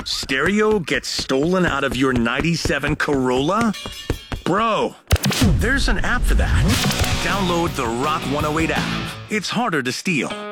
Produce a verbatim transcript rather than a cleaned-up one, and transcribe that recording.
Stereo gets stolen out of your ninety-seven Corolla? Bro, there's an app for that. Download the Rock one oh eight app. It's harder to steal.